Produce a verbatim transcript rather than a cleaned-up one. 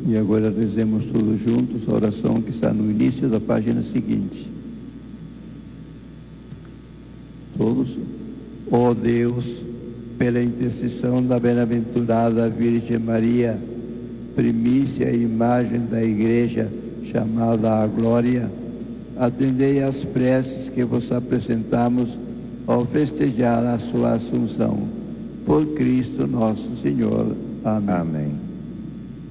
E agora rezemos todos juntos a oração que está no início da página seguinte. Todos. Ó Deus, pela intercessão da bem-aventurada Virgem Maria, primícia e imagem da Igreja chamada à glória, atendei às preces que vos apresentamos ao festejar a sua Assunção. Por Cristo nosso Senhor. Amém. Amém.